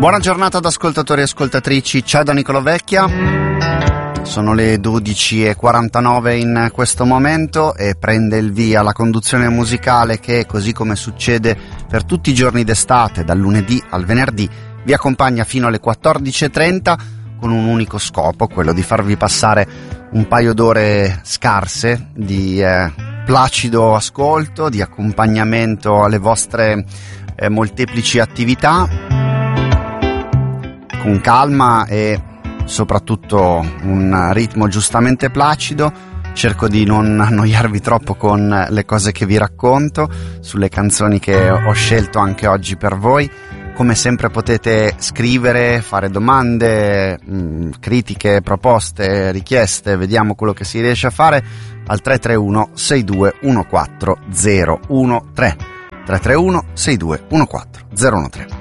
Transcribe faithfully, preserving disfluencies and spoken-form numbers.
Buona giornata ad ascoltatori e ascoltatrici, c'è da Nicolò Vecchia. Sono le dodici e quarantanove in questo momento e prende il via la conduzione musicale che, così come succede per tutti i giorni d'estate, dal lunedì al venerdì, vi accompagna fino alle quattordici e trenta con un unico scopo, quello di farvi passare un paio d'ore scarse di eh, placido ascolto, di accompagnamento alle vostre eh, molteplici attività, con calma e soprattutto un ritmo giustamente placido. Cerco di non annoiarvi troppo con le cose che vi racconto sulle canzoni che ho scelto anche oggi per voi. Come sempre potete scrivere, fare domande, mh, critiche, proposte, richieste, vediamo quello che si riesce a fare al tre tre uno sei due uno quattro zero uno tre tre tre uno sei due uno quattro zero uno tre.